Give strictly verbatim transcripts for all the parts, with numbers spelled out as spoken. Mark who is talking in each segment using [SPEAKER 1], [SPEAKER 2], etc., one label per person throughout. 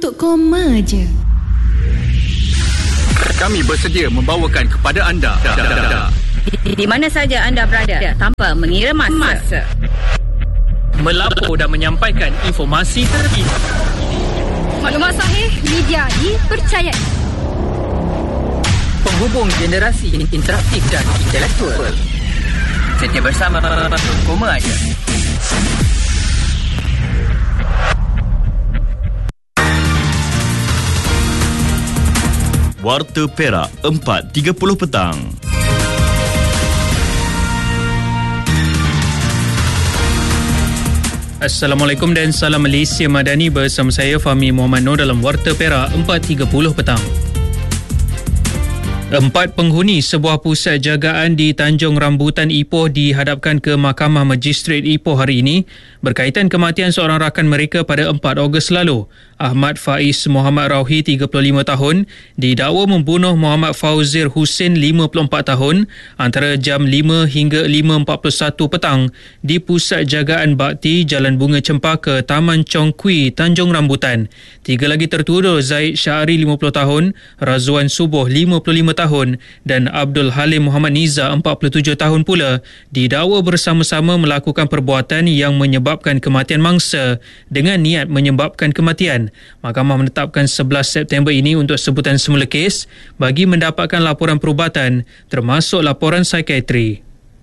[SPEAKER 1] untuk koma je.
[SPEAKER 2] Kami bersedia membawakan kepada anda
[SPEAKER 3] di, di mana saja anda berada tanpa mengira masa, masa.
[SPEAKER 2] melapor dan menyampaikan informasi terkini,
[SPEAKER 3] maklumat sahih, media dipercayai,
[SPEAKER 2] penghubung generasi interaktif dan intelektual. Setia bersama Koma aja.
[SPEAKER 4] Warta Perak empat tiga puluh petang.
[SPEAKER 5] Assalamualaikum dan salam Malaysia Madani, bersama saya Fahmi Muhammad Noor dalam Warta Perak empat tiga puluh petang. Empat penghuni sebuah pusat jagaan di Tanjung Rambutan Ipoh dihadapkan ke Mahkamah Magistrate Ipoh hari ini berkaitan kematian seorang rakan mereka pada empat Ogos lalu. Ahmad Faiz Muhammad Rauhi, tiga puluh lima tahun, didakwa membunuh Muhammad Fauzir Hussein, lima puluh empat tahun, antara jam lima hingga lima empat puluh satu petang di Pusat Jagaan Bakti Jalan Bunga Cempaka, Taman Chong Kui, Tanjung Rambutan. Tiga lagi tertuduh, Zaid Syahri, lima puluh tahun, Razwan Subuh, lima puluh lima tahun dan Abdul Halim Muhammad Niza, empat puluh tujuh tahun pula, didakwa bersama-sama melakukan perbuatan yang menyebabkan kematian mangsa dengan niat menyebabkan kematian. Mahkamah menetapkan sebelas September ini untuk sebutan semula kes bagi mendapatkan laporan perubatan termasuk laporan psikiatri.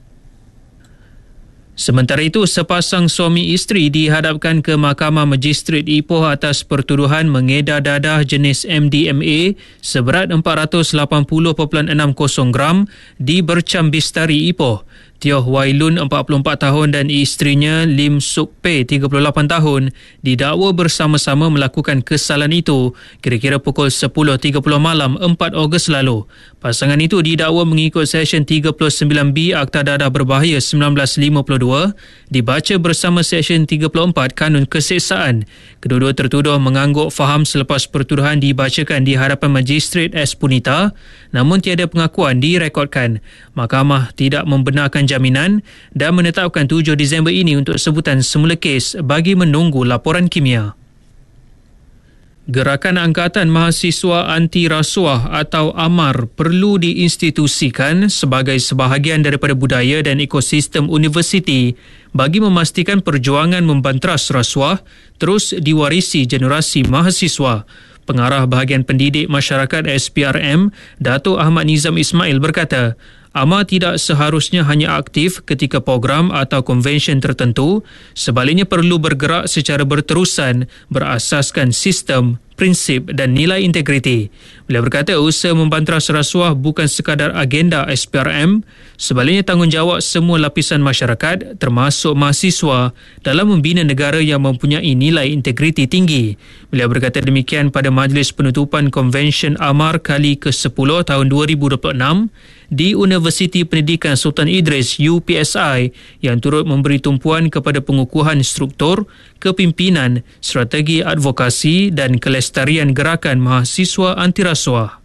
[SPEAKER 5] Sementara itu, sepasang suami isteri dihadapkan ke Mahkamah Magistrate Ipoh atas pertuduhan mengedar dadah jenis M D M A seberat empat ratus lapan puluh perpuluhan enam kosong gram di Bercam Bistari, Ipoh. Tioh Wailun, empat puluh empat tahun dan isterinya Lim Suk Pei, tiga puluh lapan tahun, didakwa bersama-sama melakukan kesalahan itu kira-kira pukul sepuluh tiga puluh malam empat Ogos lalu. Pasangan itu didakwa mengikut Seksyen tiga puluh sembilan B Akta Dadah Berbahaya seribu sembilan ratus lima puluh dua dibaca bersama Seksyen tiga puluh empat Kanun Keseksaan. Kedua-dua tertuduh mengangguk faham selepas pertuduhan dibacakan di hadapan Magistrate S. Punita, namun tiada pengakuan direkodkan. Mahkamah tidak membenarkan jaminan dan menetapkan tujuh Disember ini untuk sebutan semula kes bagi menunggu laporan kimia. Gerakan Angkatan Mahasiswa Anti Rasuah atau AMAR perlu diinstitusikan sebagai sebahagian daripada budaya dan ekosistem universiti bagi memastikan perjuangan membanteras rasuah terus diwarisi generasi mahasiswa. Pengarah Bahagian Pendidik Masyarakat S P R M, Dato' Ahmad Nizam Ismail berkata, AMAR tidak seharusnya hanya aktif ketika program atau konvensyen tertentu, sebaliknya perlu bergerak secara berterusan berasaskan sistem, prinsip dan nilai integriti. Beliau berkata usaha membanteras rasuah bukan sekadar agenda S P R M, sebaliknya tanggungjawab semua lapisan masyarakat termasuk mahasiswa dalam membina negara yang mempunyai nilai integriti tinggi. Beliau berkata demikian pada Majlis Penutupan Konvensyen AMAR kali ke sepuluh tahun dua ribu dua puluh enam di Universiti Pendidikan Sultan Idris U P S I yang turut memberi tumpuan kepada pengukuhan struktur, kepimpinan, strategi advokasi dan kelestarian gerakan mahasiswa anti rasuah.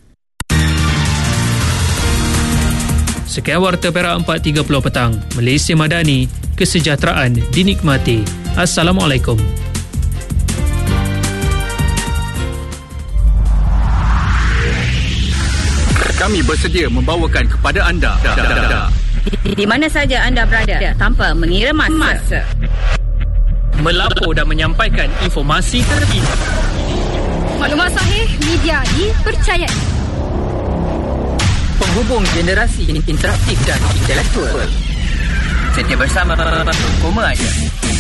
[SPEAKER 5] Sekian Warta Perak empat tiga puluh petang. Malaysia Madani, kesejahteraan dinikmati. Assalamualaikum.
[SPEAKER 2] Kami bersedia membawakan kepada anda
[SPEAKER 3] di, di mana saja anda berada tanpa mengira masa, masa.
[SPEAKER 2] melapor dan menyampaikan informasi terkini,
[SPEAKER 3] maklumat sahih, media dipercayai,
[SPEAKER 2] penghubung generasi interaktif dan intelektual. Setia bersama Koma aja.